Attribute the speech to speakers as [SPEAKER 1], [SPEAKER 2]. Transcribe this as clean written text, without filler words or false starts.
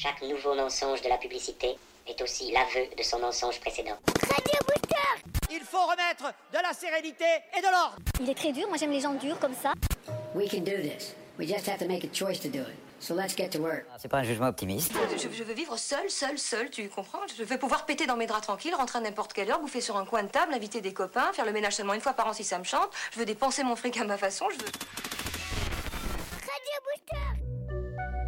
[SPEAKER 1] Chaque nouveau mensonge de la publicité est aussi l'aveu de son mensonge précédent.
[SPEAKER 2] Radio Booster.
[SPEAKER 3] Il faut remettre de la sérénité et de l'ordre.
[SPEAKER 2] Il est très dur, moi j'aime les gens durs comme ça.
[SPEAKER 4] We can do this. We just have to make a choice to do it. So let's get to work.
[SPEAKER 5] C'est pas un jugement optimiste.
[SPEAKER 6] Je veux vivre seule, tu comprends? Je veux pouvoir péter dans mes draps tranquilles, rentrer à n'importe quelle heure, bouffer sur un coin de table, inviter des copains, faire le ménage seulement une fois par an si ça me chante. Je veux dépenser mon fric à ma façon, je veux...